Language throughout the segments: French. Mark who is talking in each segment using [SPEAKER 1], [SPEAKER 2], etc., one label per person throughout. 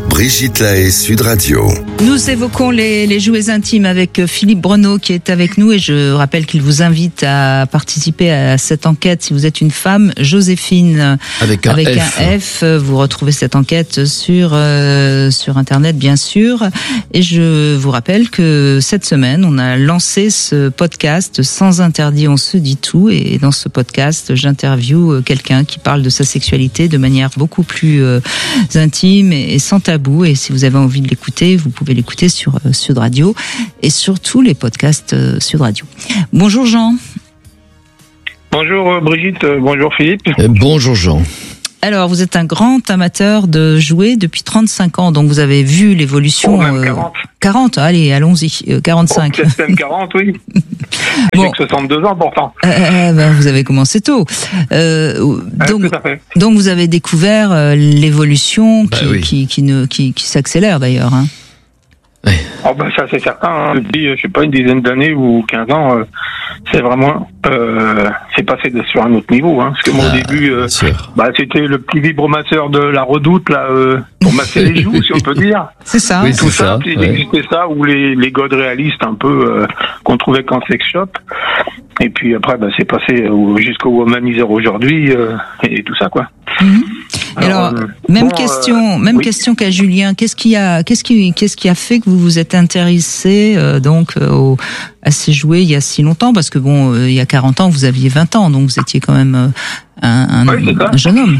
[SPEAKER 1] Brigitte Lahaie, Sud Radio.
[SPEAKER 2] Nous évoquons les jouets intimes avec Philippe Breneau qui est avec nous et je rappelle qu'il vous invite à participer à cette enquête si vous êtes une femme. Joséphine
[SPEAKER 3] avec un F.
[SPEAKER 2] Vous retrouvez cette enquête sur Internet bien sûr. Et je vous rappelle que cette semaine on a lancé ce podcast Sans interdit on se dit tout et dans ce podcast j'interviewe quelqu'un qui parle de sa sexualité de manière beaucoup plus intime et sans tabou. Et si vous avez envie de l'écouter, vous pouvez l'écouter sur Sud Radio et sur tous les podcasts Sud Radio. Bonjour Jean.
[SPEAKER 4] Bonjour Brigitte, bonjour Philippe.
[SPEAKER 3] Bonjour Jean.
[SPEAKER 2] Alors, vous êtes un grand amateur de jouets depuis 35 ans, donc vous avez vu l'évolution... 40, allez, allons-y, 45.
[SPEAKER 4] Peut-être même 40, oui.
[SPEAKER 2] Bon.
[SPEAKER 4] J'ai que 62 ans pourtant.
[SPEAKER 2] Vous avez commencé tôt.
[SPEAKER 4] Tout à fait.
[SPEAKER 2] Donc vous avez découvert l'évolution qui s'accélère d'ailleurs. Hein.
[SPEAKER 3] Oui.
[SPEAKER 4] Oh ça c'est certain. Depuis, je sais pas, une dizaine d'années ou 15 ans, c'est vraiment... c'est passé sur un autre niveau. Hein, parce que moi au début, c'était le petit vibromasseur de la Redoute là, pour masser les joues, si on peut dire.
[SPEAKER 2] C'est ça.
[SPEAKER 3] Oui,
[SPEAKER 4] Tout ça. Il existait ça, ou les godes réalistes un peu qu'on trouvait qu'en sex shop. Et puis après, c'est passé jusqu'au womanizer aujourd'hui et tout ça quoi.
[SPEAKER 2] Mm-hmm. Alors, même question qu'à Julien. Qu'est-ce qui a fait que vous vous êtes intéressé à ces jouets il y a si longtemps? Parce que il y a 40 ans, vous aviez 20 ans, donc vous étiez quand même un jeune homme.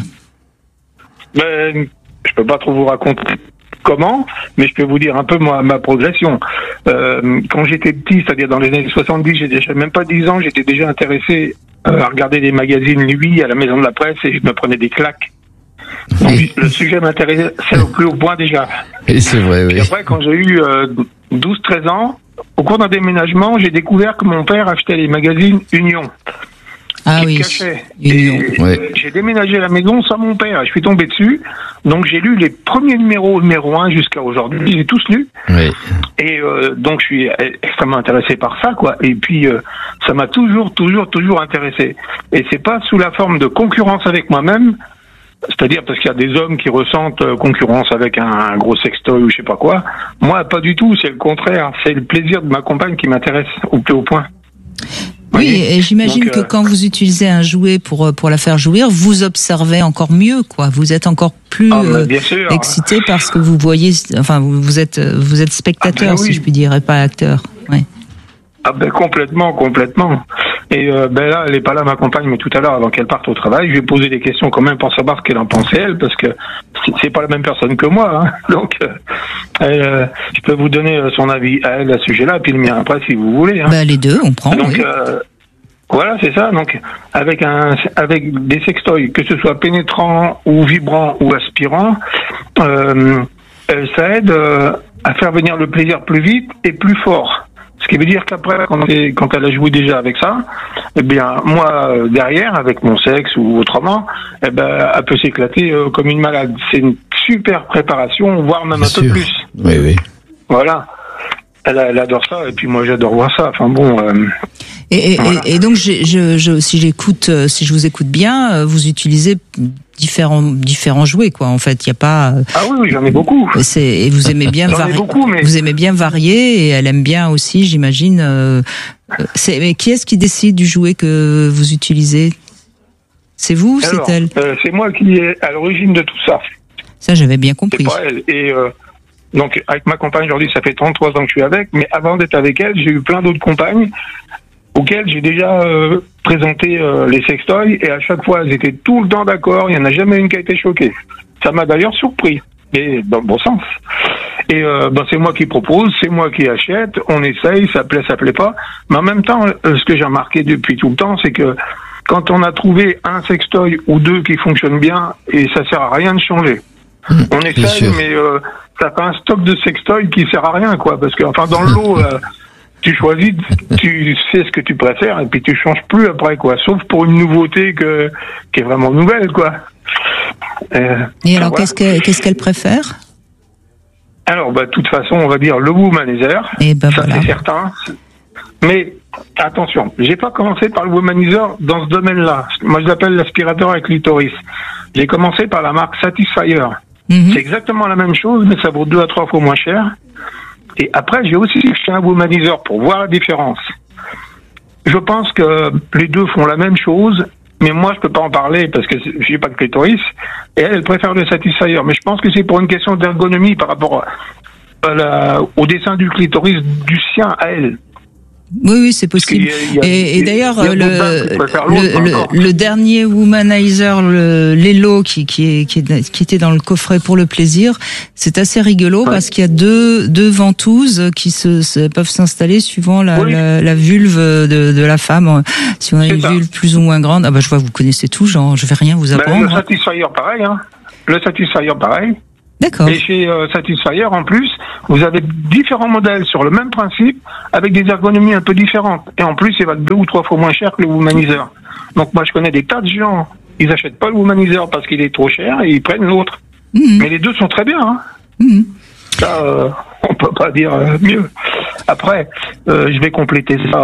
[SPEAKER 4] Je peux pas trop vous raconter comment, mais je peux vous dire un peu ma progression. Quand j'étais petit, c'est-à-dire dans les années 70, j'ai déjà même pas 10 ans, j'étais déjà intéressé à regarder des magazines Lui à la Maison de la Presse et je me prenais des claques. Donc, le sujet m'intéressait au plus haut point déjà.
[SPEAKER 3] Et c'est vrai, oui.
[SPEAKER 4] Et après, quand j'ai eu 12-13 ans, au cours d'un déménagement, j'ai découvert que mon père achetait les magazines Union.
[SPEAKER 2] Ah oui,
[SPEAKER 4] Union. J'ai déménagé à la maison sans mon père. Je suis tombé dessus. Donc j'ai lu les premiers numéro 1 jusqu'à aujourd'hui. J'ai tous lus.
[SPEAKER 3] Oui.
[SPEAKER 4] Et donc je suis extrêmement intéressé par ça, quoi. Et puis ça m'a toujours intéressé. Et c'est pas sous la forme de concurrence avec moi-même. C'est-à-dire parce qu'il y a des hommes qui ressentent concurrence avec un gros sextoy ou je sais pas quoi. Moi, pas du tout. C'est le contraire. C'est le plaisir de ma compagne qui m'intéresse au plus haut point.
[SPEAKER 2] Oui, et j'imagine que quand vous utilisez un jouet pour la faire jouir, vous observez encore mieux, quoi. Vous êtes encore plus excité parce que vous voyez, enfin, vous êtes spectateur, si je puis dire, et pas acteur. Ouais.
[SPEAKER 4] Complètement. Et là, elle est pas là, ma compagne, mais tout à l'heure, avant qu'elle parte au travail, je vais poser des questions quand même pour savoir ce qu'elle en pensait, elle, parce que c'est pas la même personne que moi, hein. Donc, je peux vous donner son avis à elle à ce sujet-là, puis le mien après, si vous voulez. Hein.
[SPEAKER 2] Les deux, on prend.
[SPEAKER 4] Donc, voilà, c'est ça. Donc, avec des sextoys, que ce soit pénétrant ou vibrant ou aspirant, ça aide à faire venir le plaisir plus vite et plus fort. Ce qui veut dire qu'après, quand elle a joué déjà avec ça, moi, derrière, avec mon sexe ou autrement, elle peut s'éclater comme une malade. C'est une super préparation, voire même un peu plus.
[SPEAKER 3] Oui.
[SPEAKER 4] Voilà. Elle adore ça, et puis moi, j'adore voir ça. Enfin bon.
[SPEAKER 2] Voilà. Et donc, si je vous écoute bien, vous utilisez différents jouets, quoi. En fait, il y a pas.
[SPEAKER 4] Ah oui, j'en ai beaucoup.
[SPEAKER 2] Et vous aimez bien varier. Vous aimez bien varier, et elle aime bien aussi, j'imagine. Mais qui est-ce qui décide du jouet que vous utilisez? C'est vous ou c'est elle?
[SPEAKER 4] C'est moi qui est à l'origine de tout ça.
[SPEAKER 2] Ça, j'avais bien compris.
[SPEAKER 4] C'est pas elle. Et donc, avec ma compagne aujourd'hui, ça fait 33 ans que je suis avec. Mais avant d'être avec elle, j'ai eu plein d'autres compagnes auxquelles j'ai déjà présenté les sextoys, et à chaque fois elles étaient tout le temps d'accord, il n'y en a jamais une qui a été choquée. Ça m'a d'ailleurs surpris, et dans le bon sens. Et c'est moi qui propose, c'est moi qui achète, on essaye, ça plaît pas. Mais en même temps, ce que j'ai remarqué depuis tout le temps, c'est que quand on a trouvé un sextoy ou deux qui fonctionnent bien, et ça sert à rien de changer. On essaye, mais ça fait un stock de sextoys qui sert à rien, quoi, parce que dans le lot... tu choisis, tu sais ce que tu préfères, et puis tu changes plus après, quoi. Sauf pour une nouveauté qui est vraiment nouvelle, quoi.
[SPEAKER 2] Et alors, qu'est-ce qu'elle préfère?
[SPEAKER 4] Alors, de toute façon, on va dire le womanizer. Ça, c'est certain. Mais, attention, j'ai pas commencé par le womanizer dans ce domaine-là. Moi, je l'appelle l'aspirateur à clitoris. J'ai commencé par la marque Satisfyer. C'est exactement la même chose, mais ça vaut 2 à 3 fois moins cher. Et après, j'ai aussi acheté un womanizer pour voir la différence. Je pense que les deux font la même chose, mais moi, je peux pas en parler parce que j'ai pas de clitoris. Et elle préfère le Satisfyer. Mais je pense que c'est pour une question d'ergonomie par rapport au dessin du clitoris du sien à elle.
[SPEAKER 2] Oui, c'est possible. Et d'ailleurs, le dernier womanizer, l'Elo, qui était dans le coffret pour le plaisir, c'est assez rigolo parce qu'il y a deux ventouses qui peuvent s'installer suivant la vulve de la femme. Si on a une vulve plus ou moins grande, je vois, vous connaissez tout, genre, je vais rien vous apprendre.
[SPEAKER 4] Le Satisfyer, pareil, hein. Le Satisfyer, pareil.
[SPEAKER 2] D'accord.
[SPEAKER 4] Et chez Satisfyer, en plus, vous avez différents modèles sur le même principe, avec des ergonomies un peu différentes. Et en plus, il va 2 ou 3 fois moins cher que le womanizer. Donc moi, je connais des tas de gens, ils n'achètent pas le womanizer parce qu'il est trop cher et ils prennent l'autre. Mais les deux sont très bien. Hein. Ça, on peut pas dire mieux. Après, je vais compléter ça.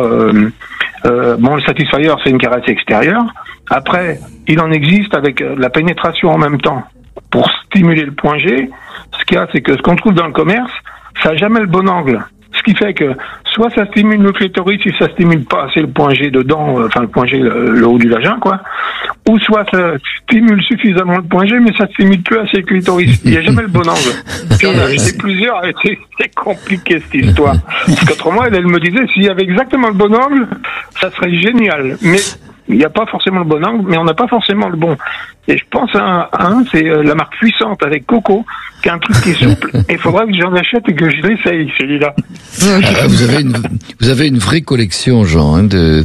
[SPEAKER 4] Le Satisfyer, c'est une caresse extérieure. Après, il en existe avec la pénétration en même temps. Pour stimuler le point G, ce qu'il y a, c'est que ce qu'on trouve dans le commerce, ça n'a jamais le bon angle. Ce qui fait que soit ça stimule le clitoris, si ça stimule pas assez le point G dedans, enfin le point G, le haut du vagin, quoi. Ou soit ça stimule suffisamment le point G, mais ça stimule plus assez le clitoris. Il n'y a jamais le bon angle. J'en ai acheté plusieurs, et c'est compliqué cette histoire. Parce qu'autrement, elle me disait, s'il y avait exactement le bon angle, ça serait génial. Mais il n'y a pas forcément le bon angle, mais on n'a pas forcément le bon. Et je pense à un, c'est la marque Puissante avec Coco, qui a un truc qui est souple. Et il faudra que j'en achète et que je l'essaye, celui-là.
[SPEAKER 3] Vous avez une vraie collection, Jean, hein, de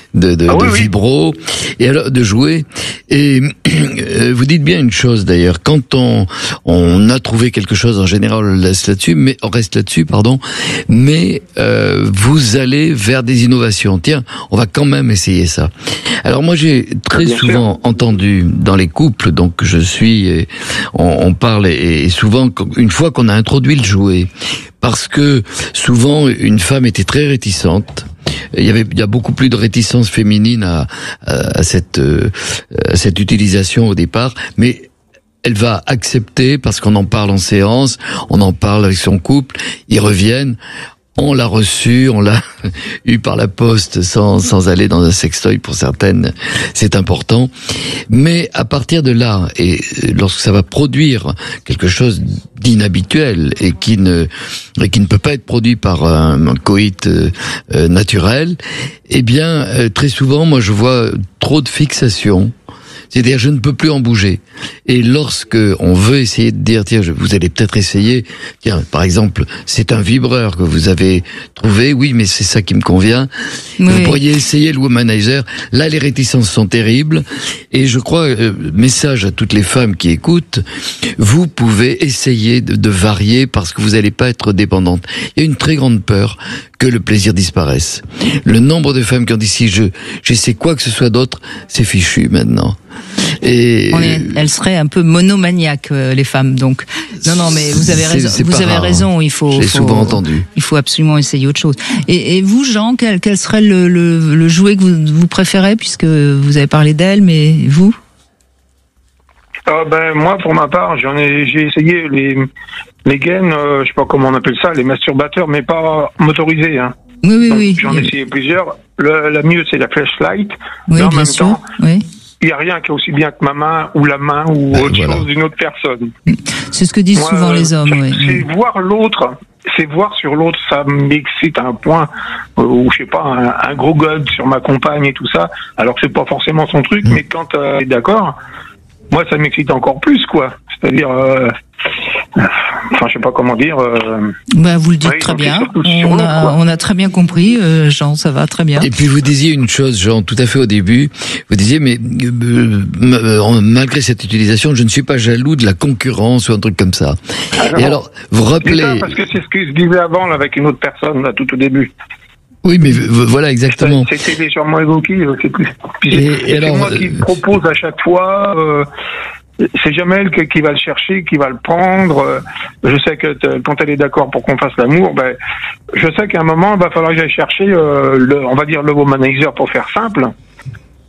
[SPEAKER 3] vibro et alors de jouets. Et vous dites bien une chose d'ailleurs, quand on a trouvé quelque chose, en général on reste là-dessus, mais vous allez vers des innovations. Tiens, on va quand même essayer ça. Alors moi j'ai très souvent entendu dans les couples, donc je suis, on parle et souvent une fois qu'on a introduit le jouet, parce que souvent une femme était très réticente. Il y a beaucoup plus de réticence féminine à cette utilisation au départ, mais elle va accepter parce qu'on en parle en séance, on en parle avec son couple, ils reviennent. On l'a reçu, on l'a eu par la poste sans aller dans un sextoy pour certaines, c'est important. Mais à partir de là, et lorsque ça va produire quelque chose d'inhabituel et qui ne peut pas être produit par un coït naturel, eh bien très souvent, moi je vois trop de fixation. C'est-à-dire, je ne peux plus en bouger. Et lorsque on veut essayer de dire, tiens, vous allez peut-être essayer, tiens, par exemple, c'est un vibreur que vous avez trouvé, oui, mais c'est ça qui me convient. Oui. Vous pourriez essayer le womanizer. Là, les réticences sont terribles. Et je crois, message à toutes les femmes qui écoutent, vous pouvez essayer de varier parce que vous n'allez pas être dépendante. Il y a une très grande peur que le plaisir disparaisse. Le nombre de femmes qui ont dit, si j'essaie quoi que ce soit d'autre, c'est fichu maintenant. Et
[SPEAKER 2] elles seraient un peu monomaniaques, les femmes. Donc non, mais vous avez raison. Vous avez raison. Il faut.
[SPEAKER 3] J'ai souvent entendu.
[SPEAKER 2] Il faut absolument essayer autre chose. Et vous, Jean, quel serait le jouet que vous préférez, puisque vous avez parlé d'elle, mais vous?
[SPEAKER 4] Moi, pour ma part, j'ai essayé les gaines, je sais pas comment on appelle ça, les masturbateurs, mais pas motorisés, hein.
[SPEAKER 2] Oui.
[SPEAKER 4] J'en ai essayé plusieurs. La mieux, c'est la flashlight.
[SPEAKER 2] Oui,
[SPEAKER 4] mais en même
[SPEAKER 2] sûr.
[SPEAKER 4] temps,
[SPEAKER 2] oui.
[SPEAKER 4] Il n'y a rien qui est aussi bien que ma main ou la main ou autre chose d'une autre personne.
[SPEAKER 2] C'est ce que disent souvent les hommes.
[SPEAKER 4] C'est voir l'autre, c'est voir sur l'autre, ça m'excite à un point où, je sais pas, un gros god sur ma compagne et tout ça, alors que c'est pas forcément son truc, mais quand elle est d'accord, moi ça m'excite encore plus, quoi. C'est-à-dire, je sais pas comment dire.
[SPEAKER 2] Vous le dites très bien. On a très bien compris, Jean, ça va très bien. Et
[SPEAKER 3] puis vous disiez une chose, Jean, tout à fait au début. Vous disiez, mais malgré cette utilisation, je ne suis pas jaloux de la concurrence ou un truc comme ça. Et alors, vous rappelez...
[SPEAKER 4] Ça, parce que c'est ce que je disais avant là, avec une autre personne, là, tout au début.
[SPEAKER 3] Oui, mais voilà, exactement.
[SPEAKER 4] C'était légèrement évoqué, c'est plus... C'est moi qui propose à chaque fois... c'est jamais elle qui va le chercher, qui va le prendre. Je sais que quand elle est d'accord pour qu'on fasse l'amour, je sais qu'à un moment, il va falloir que j'aille chercher on va dire le womanizer pour faire simple.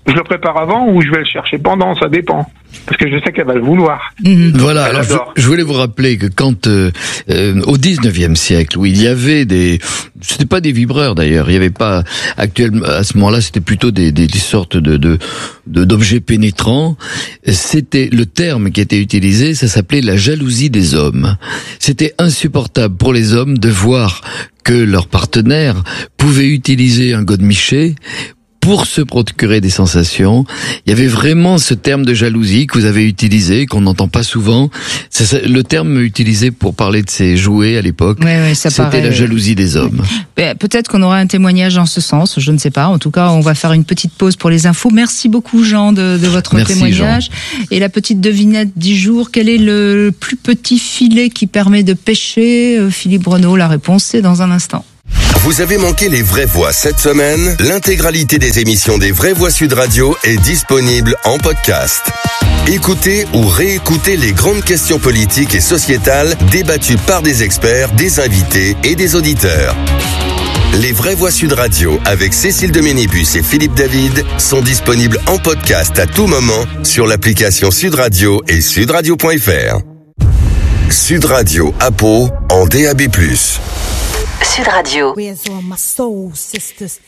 [SPEAKER 4] je le prépare avant ou je vais le chercher pendant, ça dépend. Parce que je sais qu'elle va le vouloir.
[SPEAKER 3] Voilà, alors je voulais vous rappeler que quand au 19e siècle, où il y avait c'était pas des vibreurs d'ailleurs, il y avait pas actuellement à ce moment-là, c'était plutôt des sortes d'objets pénétrants. C'était le terme qui était utilisé, ça s'appelait la jalousie des hommes. C'était insupportable pour les hommes de voir que leur partenaire pouvait utiliser un godemiché pour se procurer des sensations. Il y avait vraiment ce terme de jalousie que vous avez utilisé, qu'on n'entend pas souvent. C'est le terme utilisé pour parler de ces jouets à l'époque.
[SPEAKER 2] Ouais,
[SPEAKER 3] c'était la jalousie des hommes.
[SPEAKER 2] Peut-être qu'on aura un témoignage en ce sens, je ne sais pas. En tout cas, on va faire une petite pause pour les infos. Merci beaucoup, Jean, de votre témoignage. Jean. Et la petite devinette du jour, quel est le plus petit filet qui permet de pêcher? Philippe Renaud, la réponse, c'est dans un instant.
[SPEAKER 1] Vous avez manqué les Vraies Voix cette semaine? L'intégralité des émissions des Vraies Voix Sud Radio est disponible en podcast. Écoutez ou réécoutez les grandes questions politiques et sociétales débattues par des experts, des invités et des auditeurs. Les Vraies Voix Sud Radio avec Cécile de Ménibus et Philippe David sont disponibles en podcast à tout moment sur l'application Sud Radio et sudradio.fr. Sud Radio à Pau en DAB+.
[SPEAKER 5] Sud Radio.
[SPEAKER 6] Where's all my soul sisters?